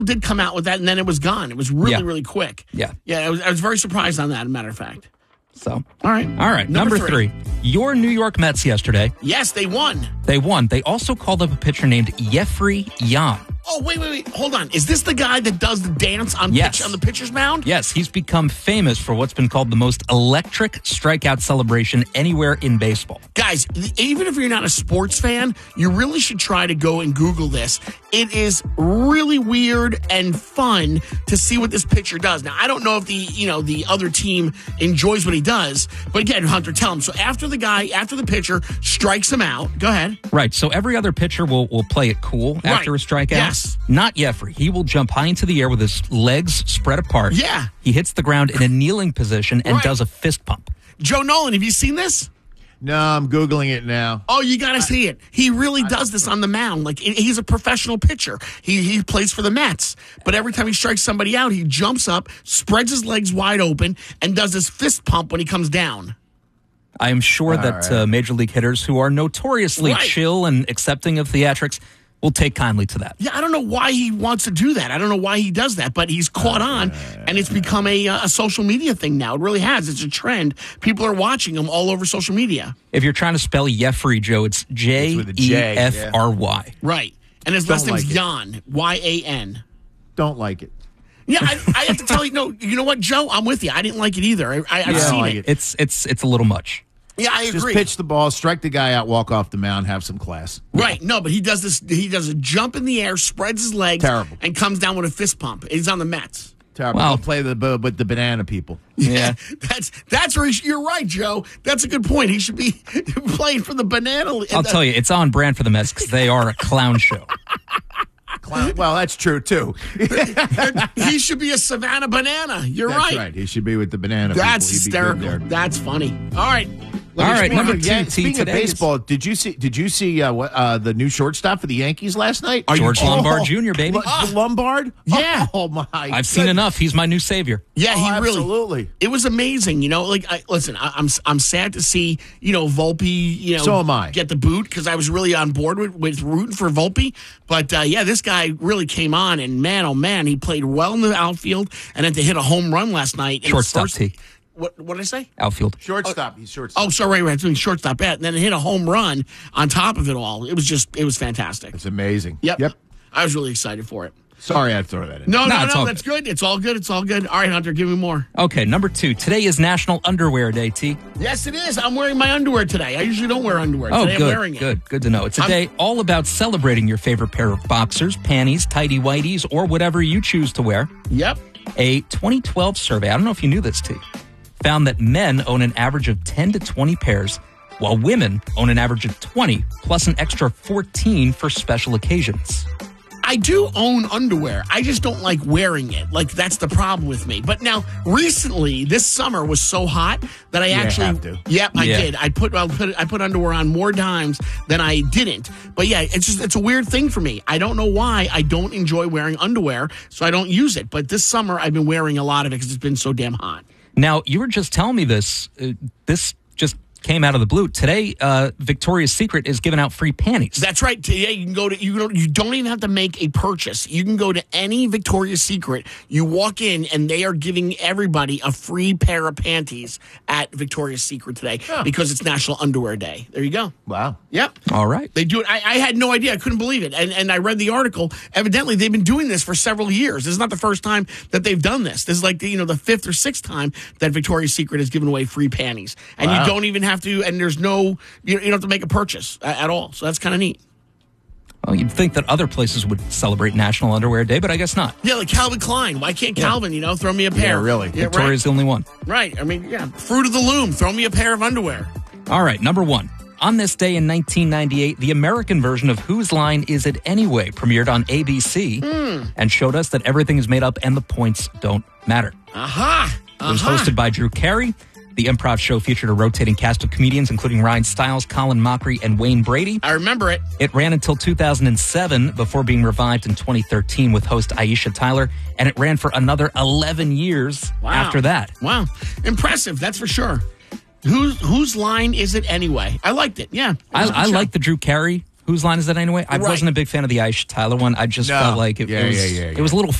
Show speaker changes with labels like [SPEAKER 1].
[SPEAKER 1] did come out with that, and then it was gone. It was really, really quick.
[SPEAKER 2] Yeah.
[SPEAKER 1] Yeah, I was very surprised on that, as a matter of fact.
[SPEAKER 2] So,
[SPEAKER 1] all right.
[SPEAKER 2] Number three. Your New York Mets yesterday.
[SPEAKER 1] Yes, they won.
[SPEAKER 2] They won. They also called up a pitcher named Jeffrey Yan.
[SPEAKER 1] Oh, wait. Hold on. Is this the guy that does the dance on the pitcher's mound?
[SPEAKER 2] Yes, he's become famous for what's been called the most electric strikeout celebration anywhere in baseball.
[SPEAKER 1] Guys, even if you're not a sports fan, you really should try to go and Google this. It is really weird and fun to see what this pitcher does. Now, I don't know if the other team enjoys what he does, but again, Hunter, tell him. So after the pitcher strikes him out, go ahead.
[SPEAKER 2] Right. So every other pitcher will play it cool after a strikeout.
[SPEAKER 1] Yes.
[SPEAKER 2] Not Jeffrey. He will jump high into the air with his legs spread apart.
[SPEAKER 1] Yeah.
[SPEAKER 2] He hits the ground in a kneeling position and does a fist pump.
[SPEAKER 1] Joe Nolan, have you seen this?
[SPEAKER 3] No, I'm Googling it now.
[SPEAKER 1] Oh, you got to see it. He really does this on the mound. Like, he's a professional pitcher. He plays for the Mets. But every time he strikes somebody out, he jumps up, spreads his legs wide open, and does his fist pump when he comes down.
[SPEAKER 2] I am sure that major league hitters who are notoriously chill and accepting of theatrics will take kindly to that.
[SPEAKER 1] Yeah, I don't know why he wants to do that. I don't know why he does that, but he's caught on, and it's become a social media thing now. It really has. It's a trend. People are watching him all over social media.
[SPEAKER 2] If you're trying to spell Jeffrey, Joe, it's Jefry.
[SPEAKER 1] Right. And his last name's Yan, Y-A-N.
[SPEAKER 3] Don't like it.
[SPEAKER 1] Yeah, I have to tell you, no, you know what, Joe? I'm with you. I didn't like it either. I've seen it.
[SPEAKER 2] It's a little much.
[SPEAKER 1] Yeah, I agree.
[SPEAKER 3] Just pitch the ball, strike the guy out, walk off the mound, have some class.
[SPEAKER 1] Right. No, but he does this. He does a jump in the air, spreads his legs, and comes down with a fist pump. He's on the Mets.
[SPEAKER 3] Terrible. Well, play with the banana people.
[SPEAKER 1] Yeah, that's where you're right, Joe. That's a good point. He should be playing for the banana.
[SPEAKER 2] I'll tell you, it's on brand for the Mets because they are a clown show.
[SPEAKER 3] Well, that's true, too.
[SPEAKER 1] He should be a Savannah banana. That's
[SPEAKER 3] right. He should be with the banana
[SPEAKER 1] That's
[SPEAKER 3] people.
[SPEAKER 1] hysterical. That's funny. All right.
[SPEAKER 2] All right, number two.
[SPEAKER 3] Speaking of baseball, did you see the new shortstop for the Yankees last night?
[SPEAKER 2] George Lombard Jr., baby.
[SPEAKER 3] Lombard?
[SPEAKER 1] Yeah.
[SPEAKER 3] Oh my!
[SPEAKER 2] I've seen enough. He's my new savior.
[SPEAKER 1] Yeah, he really.
[SPEAKER 3] Absolutely.
[SPEAKER 1] It was amazing. Listen, I'm sad to see Volpe.
[SPEAKER 3] So am I.
[SPEAKER 1] Get the boot because I was really on board with rooting for Volpe. But this guy really came on, and man, oh man, he played well in the outfield, and then to hit a home run last night.
[SPEAKER 2] Shortstop T.
[SPEAKER 1] What did I say?
[SPEAKER 2] Outfield.
[SPEAKER 3] Shortstop. He's shortstop.
[SPEAKER 1] Oh, sorry, right. Doing shortstop bat, and then hit a home run on top of it all. It was fantastic.
[SPEAKER 3] It's amazing.
[SPEAKER 1] Yep. I was really excited for it.
[SPEAKER 3] Sorry I had to throw that in.
[SPEAKER 1] No, that's good. It's all good. All right, Hunter, give me more.
[SPEAKER 2] Okay, number two. Today is National Underwear Day, T.
[SPEAKER 1] Yes, it is. I'm wearing my underwear today. I usually don't wear underwear.
[SPEAKER 2] Oh,
[SPEAKER 1] today
[SPEAKER 2] good.
[SPEAKER 1] I'm wearing it.
[SPEAKER 2] Good to know. It's a day all about celebrating your favorite pair of boxers, panties, tighty-whities, or whatever you choose to wear.
[SPEAKER 1] Yep.
[SPEAKER 2] A 2012 survey, I don't know if you knew this, T, found that men own an average of 10 to 20 pairs, while women own an average of 20, plus an extra 14 for special occasions.
[SPEAKER 1] I do own underwear. I just don't like wearing it. Like, that's the problem with me. But now, recently, this summer was so hot that I
[SPEAKER 3] have to.
[SPEAKER 1] Yep, I did. I put underwear on more times than I didn't. But yeah, it's a weird thing for me. I don't know why I don't enjoy wearing underwear, so I don't use it. But this summer, I've been wearing a lot of it because it's been so damn hot.
[SPEAKER 2] Now, you were just telling me this. This just came out of the blue. Today, Victoria's Secret is giving out free panties.
[SPEAKER 1] That's right. Today, you can go to, you don't even have to make a purchase. You can go to any Victoria's Secret. You walk in, and they are giving everybody a free pair of panties at Victoria's Secret today because it's National Underwear Day. There you go.
[SPEAKER 3] Wow.
[SPEAKER 1] Yep.
[SPEAKER 2] All right.
[SPEAKER 1] They do it. I had no idea. I couldn't believe it. And I read the article. Evidently, they've been doing this for several years. This is not the first time that they've done this. This is like the fifth or sixth time that Victoria's Secret has given away free panties. And you don't even have to, and there's no, you don't have to make a purchase at all. So that's kind of neat.
[SPEAKER 2] Well, you'd think that other places would celebrate National Underwear Day, but I guess not.
[SPEAKER 1] Yeah, like Calvin Klein. Why can't Calvin, throw me a pair?
[SPEAKER 3] Yeah, really.
[SPEAKER 1] Yeah,
[SPEAKER 2] Victoria's the only one.
[SPEAKER 1] Right. I mean, Fruit of the Loom. Throw me a pair of underwear.
[SPEAKER 2] All right, number one. On this day in 1998, the American version of Whose Line Is It Anyway premiered on ABC and showed us that everything is made up and the points don't matter.
[SPEAKER 1] Aha!
[SPEAKER 2] It was hosted by Drew Carey. The improv show featured a rotating cast of comedians, including Ryan Stiles, Colin Mockery, and Wayne Brady.
[SPEAKER 1] I remember it.
[SPEAKER 2] It ran until 2007 before being revived in 2013 with host Aisha Tyler, and it ran for another 11 years after that.
[SPEAKER 1] Wow. Impressive, that's for sure. Whose line is it anyway? I liked it, yeah.
[SPEAKER 2] I like the Drew Carey Whose line is that anyway? I
[SPEAKER 1] Right.
[SPEAKER 2] wasn't a big fan of the Aisha Tyler one. I just
[SPEAKER 3] No.
[SPEAKER 2] felt like it
[SPEAKER 3] Yeah,
[SPEAKER 2] was
[SPEAKER 3] yeah, yeah,
[SPEAKER 2] it was a little